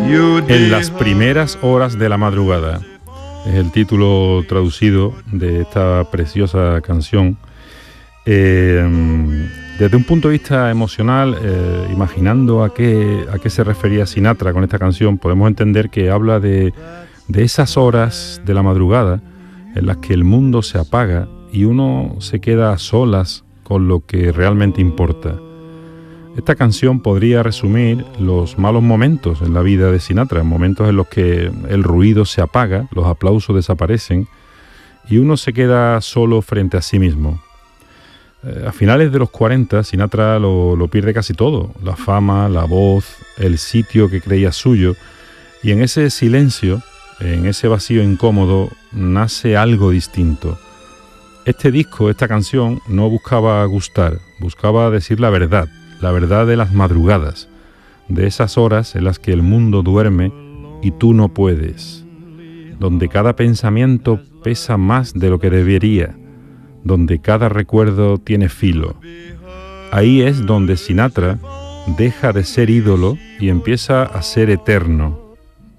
En las primeras horas de la madrugada es el título traducido de esta preciosa canción. Desde un punto de vista emocional, imaginando a qué se refería Sinatra con esta canción, podemos entender que habla de esas horas de la madrugada en las que el mundo se apaga y uno se queda a solas con lo que realmente importa. Esta canción podría resumir los malos momentos en la vida de Sinatra, momentos en los que el ruido se apaga, los aplausos desaparecen y uno se queda solo frente a sí mismo. A finales de los 40, Sinatra lo pierde casi todo, la fama, la voz, el sitio que creía suyo, y en ese silencio, en ese vacío incómodo, nace algo distinto. Este disco, esta canción, no buscaba gustar, buscaba decir la verdad de las madrugadas, de esas horas en las que el mundo duerme y tú no puedes, donde cada pensamiento pesa más de lo que debería, donde cada recuerdo tiene filo. Ahí es donde Sinatra deja de ser ídolo y empieza a ser eterno.